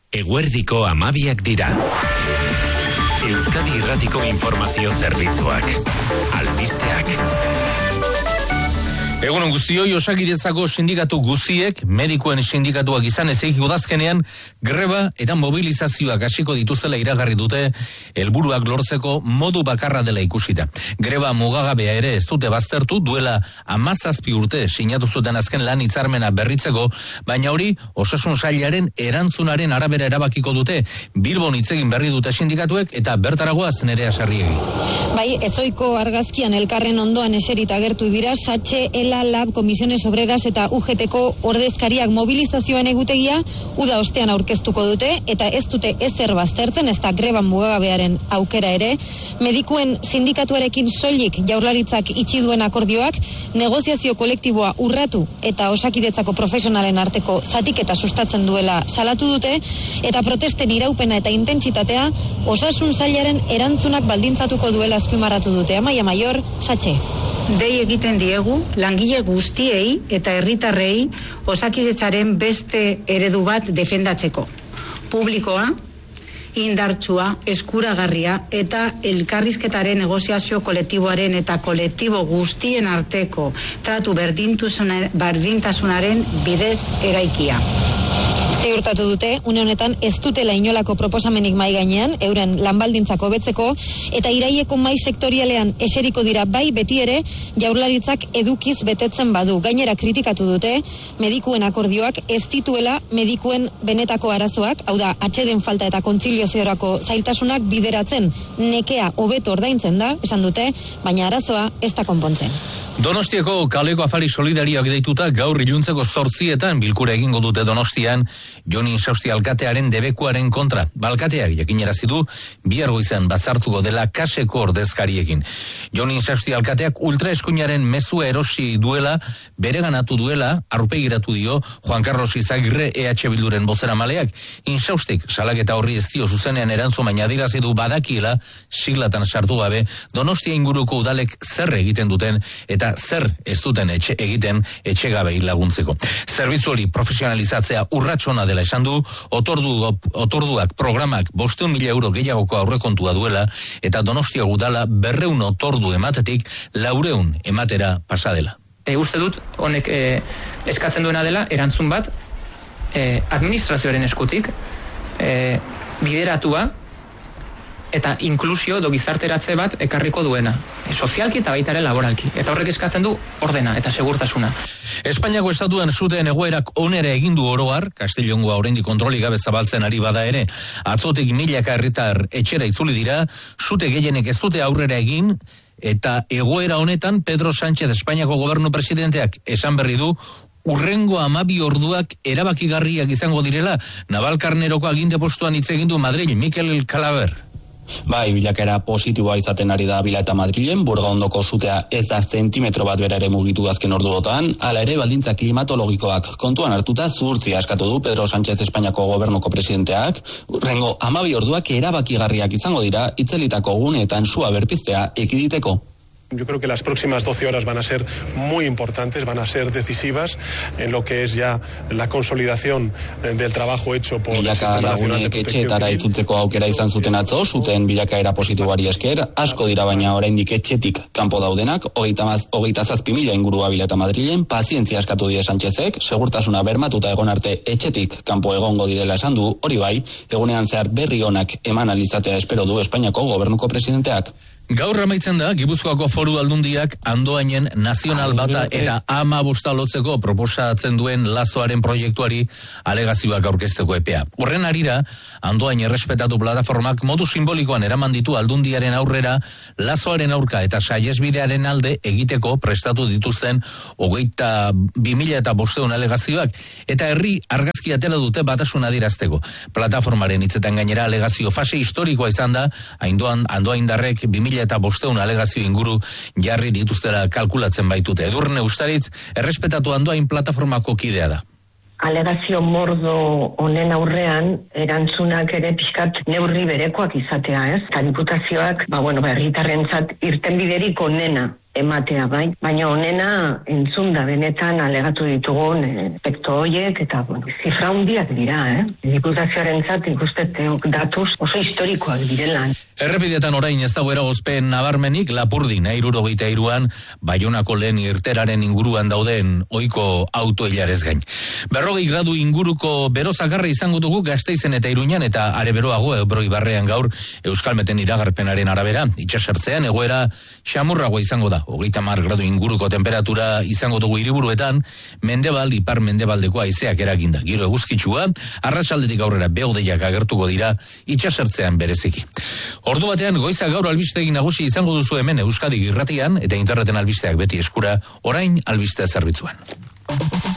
Eguerdiko 12 dira. Euskadi Irratiko informazio zerbitzuak. Albisteak. Egunon guztioi, Osakidetzako sindikatu guziek, medikuen sindikatuak izan ezik udazkenean, greba eta mobilizazioak hasiko dituztela iragarri dute, helburuak lortzeko modu bakarra dela ikusita. Greba mugagabea ere ez dute baztertu, duela 17 urte sinatu zuten azken lan hitzarmena berritzeko, baina hori osasun sailaren erantzunaren arabera erabakiko dute. Bilbon hitz egin berri dute sindikatuek eta bertaragoaz Nerea Sarriegi. Bai, ezoiko argazkian elkarren ondoan eserita agertu dira Satxe, Lab, Comisiones Obreras eta UGT-ko ordezkariak mobilizazioen egutegia uda ostean aurkeztuko dute eta ez dute ezer baztertzen, ez da greba mugagabearen aukera ere. Medikuen sindikatuarekin soilik Jaurlaritzak itxi duen akordioak negoziazio kolektiboa urratu eta Osakidetzako profesionalen arteko zatiketa sustatzen duela salatu dute eta protesten iraupena eta intentsitatea osasun sailaren erantzunak baldintzatuko duela azpimarratu dute. Amaia Maior, Satxe. Dei egiten diegu langile guztiei eta herritarrei Osakidetzaren beste eredu bat defendatzeko. Publikoa, indartsua, eskuragarria eta elkarrizketaren negoziazio kolektiboaren eta kolektibo guztien arteko tratu berdintasunaren bidez eraikia. Ziurtatu dute, une honetan ez dutela inolako proposamenik mai gainean, euren lanbaldintzak hobetzeko, eta iraieko mai sektorialean eseriko dira bai beti ere, Jaurlaritzak edukiz betetzen badu. Gainera kritikatu dute, medikuen akordioak ez dituela medikuen benetako arazoak, hau da, atseden falta eta kontzilioziorako zailtasunak bideratzen, nekea hobeto ordaintzen da, esan dute, baina arazoa ez da konpontzen. Donostiako kaleko afari solidariak deituta gaur iluntzeko 8:00 bilkura egingo dute Donostian Jon Insausti alkatearen debekuaren kontra. Alkateak jakinarazi du bihar goizean batzartuko dela kaseko ordezkariekin. Jon Insausti alkateak ultraeskuinaren mezua erosi duela, bereganatu duela, aurpegiratu dio Juan Carlos Izagirre EH Bilduren bozeramaleak. Insaustik salaketa horri ez dio zuzenean erantzun, baina adierazi du badakiela siglatan sartu gabe Donostia inguruko udalek zer egiten duten eta zer ez duten egiten etxegabei laguntzeko. Zerbitzu hori profesionalizatzea urratsona dela esan du, otorduak programak 500.000 euro gehiagoko aurrekontua duela eta Donostia udala 200 otordu ematetik 400 ematera pasa dela. Uste dut honek eskatzen duena dela erantzun bat administrazioaren eskutik bideratua eta inklusio edo gizarteratze bat ekarriko duena. Sozialki eta baita ere laboralki. Eta horrek eskatzen du ordena eta segurtasuna. Espainiako estatuan suteen egoerak onera egin du oroar, Castellongoa oraindik kontrolik gabe zabaltzen ari bada ere, atzotik milaka herritar etxera itzuli dira, sute gehienek ez dute aurrera egin, eta egoera honetan Pedro Sánchez Espainiako gobernu presidenteak esan berri du urrengo 12 orduak erabakigarriak izango direla. Navalkarneroko aginte postuan hitz egin du Madril, Mikel Calaver. Bai, bilakaera positiboa izaten ari da Bila eta Madrilen, Burgaondoko sutea ez da zentimetro bat bera ere mugitu azken orduotan, hala ere baldintza klimatologikoak kontuan hartuta zuhurtzia askatu du Pedro Sánchez Espainiako gobernuko presidenteak, urrengo 12 orduak erabakigarriak izango dira itzelitako guneetan sua berpiztea ekiditeko. Yo creo que las próximas 12 horas van a ser muy importantes, van a ser decisivas en lo que es ya la consolidación del trabajo hecho por el Sistema Nacional de Protección Civil. Itzultzeko aukera izan zuten atzo, zuten bilakaera positiboari esker, asko dira baina oraindik etxetik kanpo daudenak, 37.000 ingurua Bila eta Madrilen, pazientzia askatu die Sánchezek, segurtasuna bermatuta egon arte etxetik kanpo egongo direla esan du, hori bai, egunean zehar berri onak eman alizatea espero du Espainiako gobernuko presidenteak. Gaur amaitzen da, Gipuzkoako Foru Aldundiak Andoainen nazional bata eta 15 lotzeko proposatzen duen lazoaren proiektuari alegazioak aurkezteko epea. Horren harira, Andoain errespetatu plataformak modu simbolikoan eraman ditu Aldundiaren aurrera lazoaren aurka eta saihesbidearen alde egiteko prestatu dituzten 22.500 alegazioak eta herri argazki atera dute batasuna adierazteko. Plataformaren hitzetan gainera alegazio fase historikoa izan da, Andoaindarrek 2.500 alegazio inguru jarri dituztera kalkulatzen baitute. Edurne Ustaritz, errespetatu Andoain plataformako kidea da. Alegazio mordo honen aurrean erantzunak ere pixkat neurri berekoak izatea, ez? Eta diputazioak, herritarrentzat irtenbiderik onena ematea bai, baina honena entzunda benetan alegatu ditugun efektu horiek eta zifra handiak dira, Diputazioarentzat ikusteteok datuz oso historikoak direla. Errepidetan orain ez dago eragozpen nabarmenik Lapurdin, 73an Baionako lehen irteraren inguruan dauden ohiko autoilarez gain. 40 gradu inguruko bero zakarra izango dugu Gasteizen eta Iruñan eta are beroago Ebro ibarrean gaur Euskalmeten iragarpenaren arabera. Itsasertzean egoera xamurragoa izango da. 30 gradu inguruko temperatura izango dugu hiriburuetan, mendebal ipar mendebaldeko haizeak eraginda. Giro eguzkitsua, arratsaldetik aurrera behodeiak agertuko dira itsasertzean bereziki. Ordu batean goiza gaur albistegi nagusi izango duzu hemen Euskadi Irratian eta interneten albisteak beti eskura orain albiste zerbitzuan.